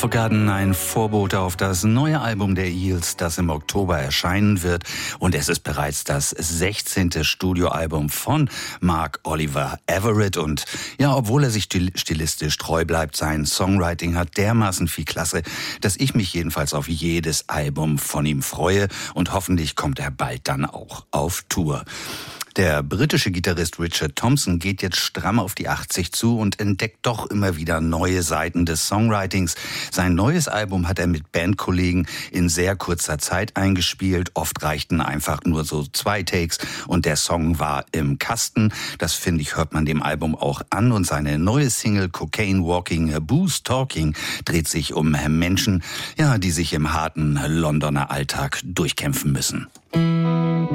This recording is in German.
Garden, ein Vorbote auf das neue Album der Eels, das im Oktober erscheinen wird. Und es ist bereits das 16. Studioalbum von Mark Oliver Everett. Und ja, obwohl er sich stilistisch treu bleibt, sein Songwriting hat dermaßen viel Klasse, dass ich mich jedenfalls auf jedes Album von ihm freue. Und hoffentlich kommt er bald dann auch auf Tour. Der britische Gitarrist Richard Thompson geht jetzt stramm auf die 80 zu und entdeckt doch immer wieder neue Seiten des Songwritings. Sein neues Album hat er mit Bandkollegen in sehr kurzer Zeit eingespielt. Oft reichten einfach nur so 2 Takes und der Song war im Kasten. Das, finde ich, hört man dem Album auch an. Und seine neue Single Cocaine Walking, Booze Talking dreht sich um Menschen, ja, die sich im harten Londoner Alltag durchkämpfen müssen.